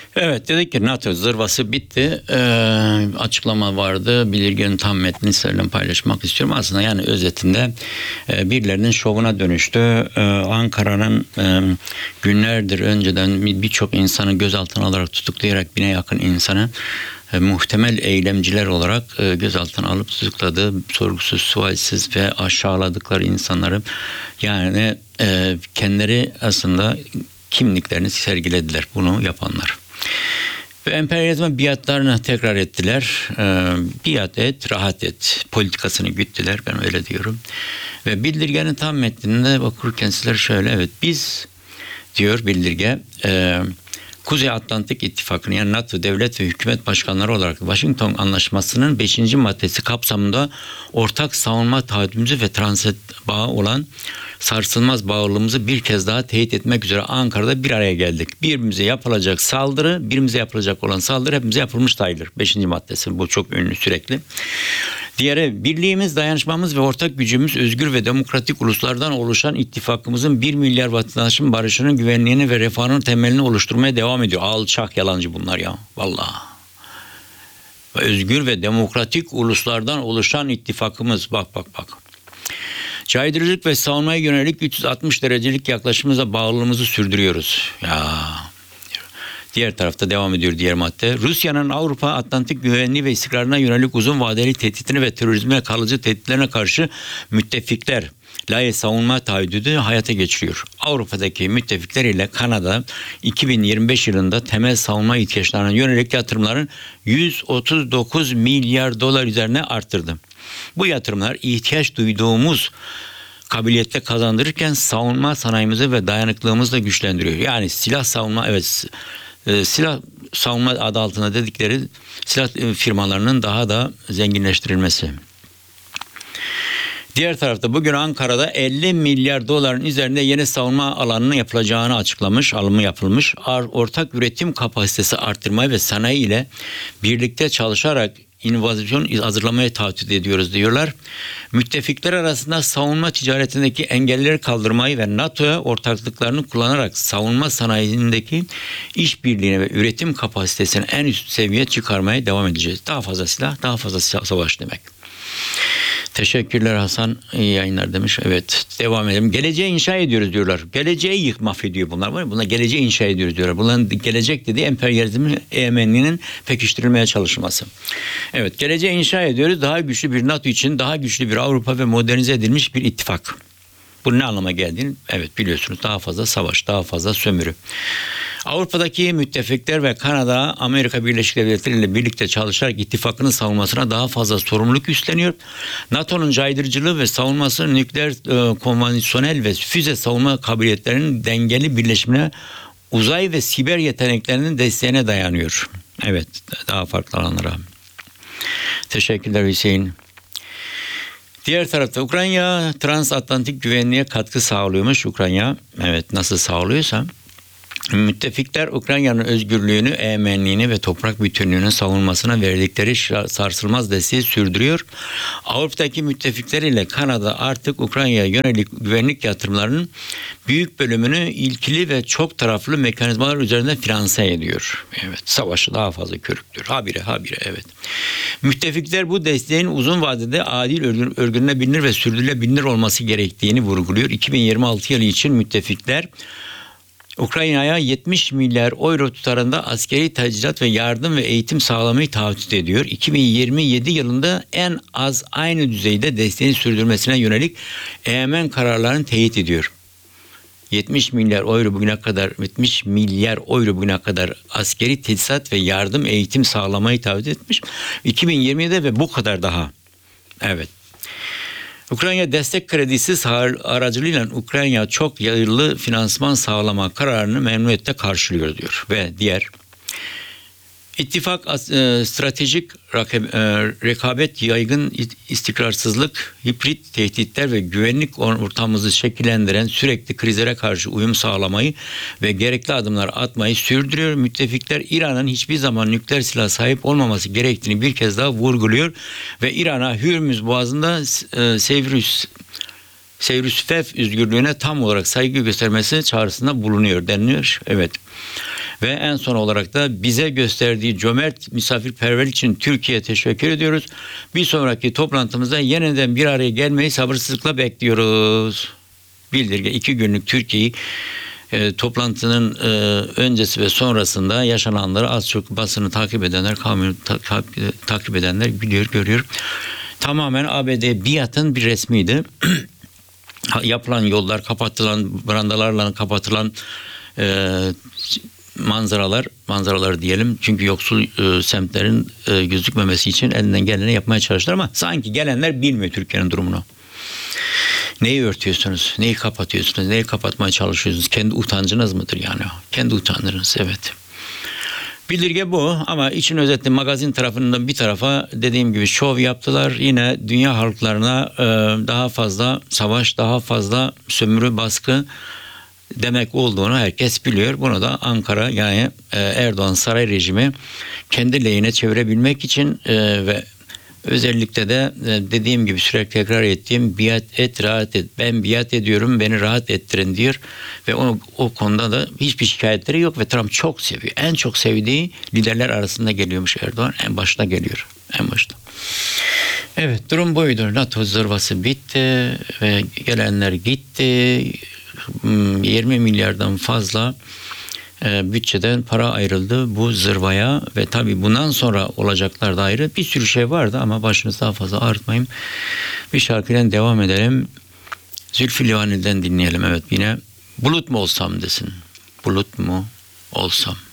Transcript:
Evet, dedik ki NATO zırvası bitti. Açıklama vardı. Bildirgenin tam metnini sizinle paylaşmak istiyorum. Aslında yani özetinde birilerinin şovuna dönüştü. Ankara'nın günlerdir önceden birçok insanı gözaltına alarak tutuklayarak 1000'e yakın insanı muhtemel eylemciler olarak gözaltına alıp tutukladı. Sorgusuz, sualsiz ve aşağıladıkları insanları yani kendileri aslında kimliklerini sergilediler bunu yapanlar. Ve emperyalizmin biatlarını tekrar ettiler. Biat et, rahat et politikasını güttüler. Ben öyle diyorum. Ve bildirgenin tam metninde okurken sizler şöyle, evet biz diyor bildirge, Kuzey Atlantik İttifakı'nın yani NATO devlet ve hükümet başkanları olarak Washington Anlaşması'nın 5. maddesi kapsamında ortak savunma taahhüdümüzü ve transit bağı olan sarsılmaz bağlılığımızı bir kez daha teyit etmek üzere Ankara'da bir araya geldik. Birbirimize yapılacak saldırı, birbirimize yapılacak olan saldırı hepimize yapılmış sayılır. 5. maddesi bu çok ünlü sürekli. Diğeri, birliğimiz, dayanışmamız ve ortak gücümüz özgür ve demokratik uluslardan oluşan ittifakımızın 1 milyar vatandaşın barışının, güvenliğini ve refahının temelini oluşturmaya devam ediyor. Alçak yalancı bunlar ya. Vallahi. Özgür ve demokratik uluslardan oluşan ittifakımız. Bak. Caydırıcılık ve savunmaya yönelik 360 derecelik yaklaşımımıza bağlılığımızı sürdürüyoruz. Ya. Diğer tarafta devam ediyor diğer madde. Rusya'nın Avrupa Atlantik güvenliği ve istikrarına yönelik uzun vadeli tehditini ve terörizme kalıcı tehditlerine karşı müttefikler savunma taahhüdünü hayata geçiriyor. Avrupa'daki müttefikler ile Kanada 2025 yılında temel savunma ihtiyaçlarına yönelik yatırımların 139 milyar dolar üzerine arttırdı. Bu yatırımlar ihtiyaç duyduğumuz kabiliyette kazandırırken savunma sanayimizi ve dayanıklılığımızı da güçlendiriyor. Yani silah savunma, evet, silah savunma adı altında dedikleri silah firmalarının daha da zenginleştirilmesi. Diğer tarafta bugün Ankara'da 50 milyar doların üzerinde yeni savunma alanının yapılacağını açıklamış, alımı yapılmış. Ortak üretim kapasitesi arttırmayı ve sanayi ile birlikte çalışarak inovasyon hazırlamaya taahhüt ediyoruz diyorlar. Müttefikler arasında savunma ticaretindeki engelleri kaldırmayı ve NATO'ya ortaklıklarını kullanarak savunma sanayindeki işbirliğine ve üretim kapasitesini en üst seviyeye çıkarmaya devam edeceğiz. Daha fazla silah, daha fazla savaş demek. Teşekkürler Hasan. İyi yayınlar demiş. Evet, devam edelim. Geleceği inşa ediyoruz diyorlar. Geleceği mahvediyor bunlar. Var ya, bunlar geleceği inşa ediyoruz diyorlar. Bunların gelecek dediği emperyalizmin emenliğinin pekiştirilmeye çalışılması. Evet, geleceği inşa ediyoruz. Daha güçlü bir NATO için daha güçlü bir Avrupa ve modernize edilmiş bir ittifak. Bu ne anlama geldiğini evet biliyorsunuz. Daha fazla savaş, daha fazla sömürü. Avrupa'daki müttefikler ve Kanada, Amerika Birleşik Devletleri ile birlikte çalışarak ittifakının savunmasına daha fazla sorumluluk üstleniyor. NATO'nun caydırıcılığı ve savunması nükleer, konvansiyonel ve füze savunma kabiliyetlerinin dengeli birleşimine, uzay ve siber yeteneklerinin desteğine dayanıyor. Evet, daha farklı alanlara. Teşekkürler Hüseyin. Diğer tarafta Ukrayna transatlantik güvenliğe katkı sağlıyormuş. Ukrayna, evet, nasıl sağlıyorsa. Müttefikler Ukrayna'nın özgürlüğünü, emenliğini ve toprak bütünlüğünün savunmasına verdikleri sarsılmaz desteği sürdürüyor. Avrupa'daki müttefikler ile Kanada artık Ukrayna'ya yönelik güvenlik yatırımlarının büyük bölümünü ilkili ve çok taraflı mekanizmalar üzerinde finanse ediyor. Evet, savaşı daha fazla körüklüyor. Habire evet. Müttefikler bu desteğin uzun vadede adil, örgülenebilir ve sürdürülebilir olması gerektiğini vurguluyor. 2026 yılı için müttefikler Ukrayna'ya 70 milyar euro tutarında askeri teçhizat ve yardım ve eğitim sağlamayı taahhüt ediyor. 2027 yılında en az aynı düzeyde desteğini sürdürmesine yönelik egemen kararlarını teyit ediyor. 70 milyar euro bugüne kadar askeri teçhizat ve yardım eğitim sağlamayı taahhüt etmiş. 2027'de ve bu kadar daha. Evet. Ukrayna destek kredisi aracılığıyla Ukrayna çok yıllı finansman sağlama kararını memnuniyetle karşılıyor diyor. Ve diğer ittifak stratejik rekabet, yaygın istikrarsızlık, hibrit tehditler ve güvenlik ortamımızı şekillendiren sürekli krizlere karşı uyum sağlamayı ve gerekli adımlar atmayı sürdürüyor. Müttefikler İran'ın hiçbir zaman nükleer silah sahip olmaması gerektiğini bir kez daha vurguluyor ve İran'a Hürmüz Boğazı'nda Sevrüsfef özgürlüğüne tam olarak saygı göstermesi çağrısında bulunuyor deniliyor. Evet. Ve en son olarak da bize gösterdiği cömert misafirperverlik için Türkiye'ye teşekkür ediyoruz. Bir sonraki toplantımızda yeniden bir araya gelmeyi sabırsızlıkla bekliyoruz. Bildirge 2 günlük Türkiye'yi toplantının öncesi ve sonrasında yaşananları az çok basını takip edenler, kamuoyu takip edenler biliyor, görüyor. Tamamen ABD biatın bir resmiydi. Yapılan yollar, kapatılan brandalarla kapatılan manzaralar diyelim. Çünkü yoksul semtlerin gözükmemesi için elinden geleni yapmaya çalıştılar ama sanki gelenler bilmiyor Türkiye'nin durumunu. Neyi örtüyorsunuz? Neyi kapatıyorsunuz? Neyi kapatmaya çalışıyorsunuz? Kendi utancınız mıdır yani? Kendi utancınız, evet. Bildirge bu ama için özetli magazin tarafından bir tarafa dediğim gibi şov yaptılar. Yine dünya halklarına daha fazla savaş, daha fazla sömürü, baskı demek olduğunu herkes biliyor. Bunu da Ankara yani Erdoğan saray rejimi kendi lehine çevirebilmek için ve özellikle de dediğim gibi sürekli tekrar ettiğim biat et, rahat et. Ben biat ediyorum, beni rahat ettirin diyor. Ve o konuda da hiçbir şikayetleri yok ve Trump çok seviyor. En çok sevdiği liderler arasında geliyormuş Erdoğan. En başta geliyor. En başta. Evet, durum buydu. NATO zırvası bitti ve gelenler gitti. 20 milyardan fazla bütçeden para ayrıldı bu zırvaya ve tabii bundan sonra olacaklar da ayrı. Bir sürü şey vardı ama başınızı daha fazla ağrıtmayayım. Bir şarkıyla devam edelim. Zülfü Livaneli'den dinleyelim. Evet, yine bulut mu olsam desin. Bulut mu olsam.